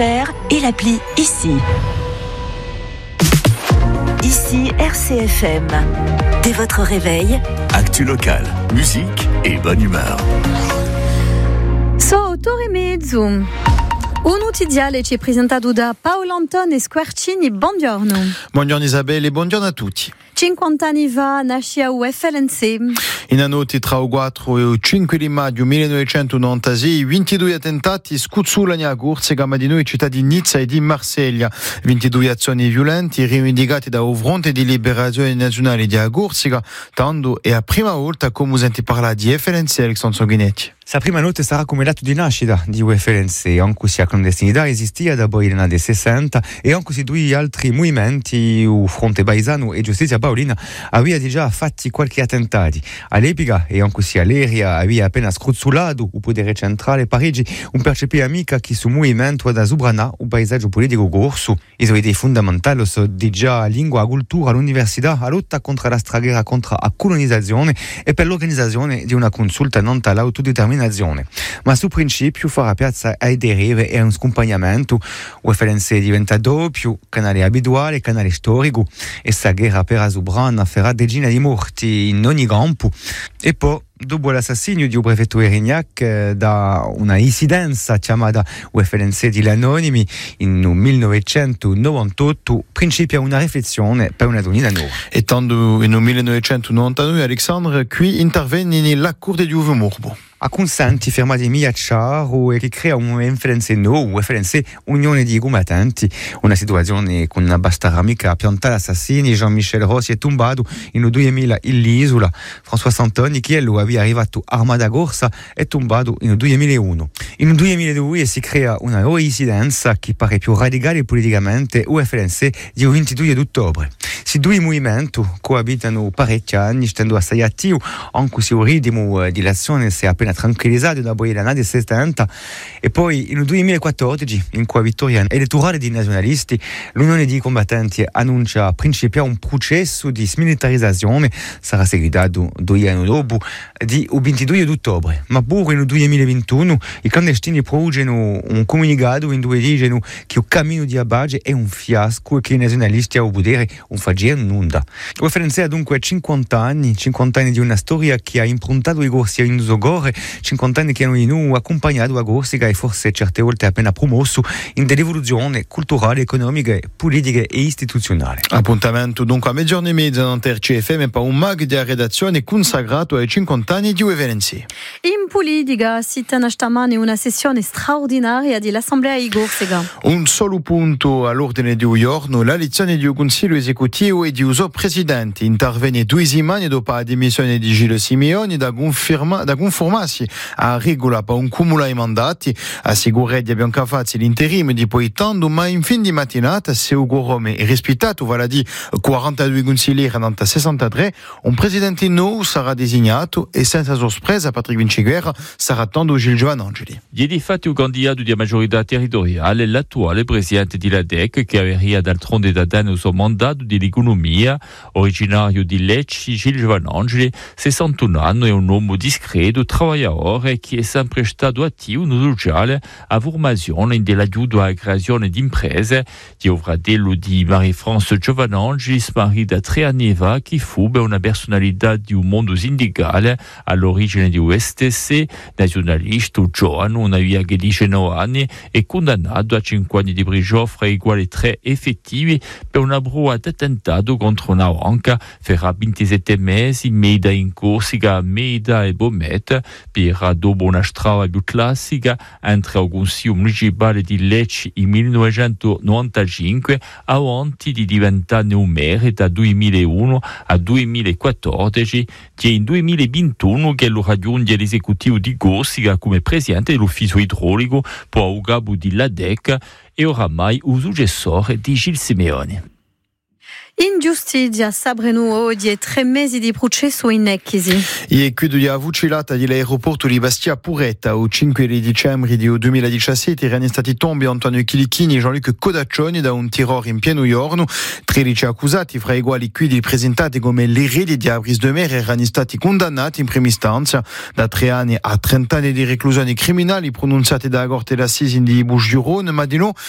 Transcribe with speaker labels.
Speaker 1: rcf.fr et l'appli Ici. Ici RCFM. Dès votre réveil,
Speaker 2: actu locale, musique et bonne humeur.
Speaker 3: So, 8:30. Un notiziale ci è presentato da Paolo Antone Squarcini. Buongiorno.
Speaker 4: Buongiorno Isabelle e buongiorno a tutti.
Speaker 3: 50 anni fa nasce a UFLNC.
Speaker 4: In anni tra il 4 e il 5 di maggio 1996, 22 attentati scuzzulano a Corsica, ma di noi città di Nizza e di Marsiglia. 22 azioni violenti rivendicate da Fronte di Liberazione Nazionale di Corsica, tanto è la prima volta che senti parlare di FLNC, Alexandre Sanguinetti.
Speaker 5: La prima notte sarà come l'atto di nascita di UFLNC, anche se la clandestinità esisteva da poi negli anni 60 e anche se due altri movimenti, il Fronte Paesano e Giustizia Paolina, avevano già fatto qualche attentati. All'epoca, e anche se all'eria aveva appena scruzzolato il potere centrale Parigi, un percepì amica che su movimento da Zubrana un paesaggio politico corso. I suoi idee fondamentali sono già lingua, cultura, l'università, la lotta contro la straniera, contro la colonizzazione e per l'organizzazione di una consulta non all'autodeterminazione. Ma su principio fare piazza ai derive e un scompagnamento. UFLNC diventa doppio canale abituale, canale storico, e sta guerra per Zubrana farà decine di morti in ogni campo. E poi dopo l'assassinio di un prefetto Erignac da una incidenza chiamata UFLNC di Anonimi in 1998 principia una riflessione per una donnina nuova.
Speaker 4: E tanto in 1999 Alexandre qui intervenne nella Corte di Uve-Morbo.
Speaker 5: A consenti fermati Miacciaro e che crea un FLNC nuovo, FLNC Unione di Combattenti, una situazione con una basta ramica piantata assassini. Jean-Michel Rossi è tombato in 2000 nell'isola. François Santoni, che lo aveva arrivato armata corsa, è tombato in 2001. In 2002 si crea una nuova incidenza che pare più radicale politicamente, UFLNC di 22 ottobre. Si due movimenti coabitano parecchi anni, stando assai attivi, anche se il ritmo di l'azione si è appena tranquillizzato da poi l'anno 70, e poi nel 2014, in cui vittoria elettorale di nazionalisti, l'Unione di Combattenti annuncia principia un processo di smilitarizzazione, sarà seguito 2 anni dopo, di 22 ottobre. Ma pure nel 2021 i clandestini producono un comunicato in cui dicono che il cammino di Abage è un fiasco e che i nazionalisti al potere non fanno nulla. UFLNC ha dunque 50 anni di una storia che ha improntato i corsi in Zogore, 50 anni che hanno accompagnato a Corsica e forse certe volte appena promosso in dell'evoluzione culturale, economica, politica e istituzionale.
Speaker 4: Appuntamento dunque a mezzogiorno e mezza in RCFM per un mag di redazione consacrato ai 50 anni di UFLNC.
Speaker 3: In politica si tiene stamane una sessione straordinaria dell'Assemblea di Corsica.
Speaker 4: Un solo punto all'ordine di un giorno, l'elezione di un consiglio esecutivo e di un suo presidente. Interviene 2 settimane dopo la dimissione di Gilles Simeoni da conformarsi a regola per un cumulo ai mandati. A Siguretti abbiamo fatto l'interime di poi tanto, ma in fin di mattinata, se Ugo Rome è rispettato, vale a dire 42 consiglieri da 63, un presidente nuovo sarà designato e senza sorpresa Patrick Vinciguerra sarà tanto Gilles Giovannangeli.
Speaker 6: Gli è di fatto un candidato di maggiorità territoriale, l'attuale presidente di LADEC, che aveva d'altronde da anni il suo mandato di economia, originario di Lecce. Gilles Giovannangeli, 61 anni, è un uomo discreto, lavoratore che è sempre stato attivo nel sociale a formazione dell'aiuto alla creazione di imprese. Dio fratello di Marie-France Giovannangeli, marito 3 anni fa, che fu una personalità di un mondo sindicale all'origine di USTC, nazionalista giovane, una via che 19 anni, e condannato a 5 anni di prigione fra i quali 3 effettivi per una brutta attentato contro una banca. Farà 27 mesi, Meida in Corsica, Meida e Bomet, per dopo una strada più classica, entra al Consiglio Municipale di Lecce in 1995, avanti di diventare un maire da 2001 a 2014, che in 2021 che lo raggiunge l'esecutivo di Corsica come presidente dell'ufficio idraulico, poi a capo di LADEC e oramai il successore di Gilles Simeoni.
Speaker 3: In giustizia sabremo oggi 3 mesi di processo in Ecchisi.
Speaker 4: E chiudo di avvucilata dell'aeroporto di Bastia Puretta il 5 dicembre di 2017 erano stati tombati Antonio Chilichini e Jean-Luc Codaccioni da un terrore in pieno giorno. 13 accusati, fra i quali quelli presentati come l'eredi di Abris de Mer, erano stati condannati in prima istanza da 3 anni a 30 anni di reclusione criminali pronunciati dalla Corte d'Assise di Bouches-du-Rhône, ma di no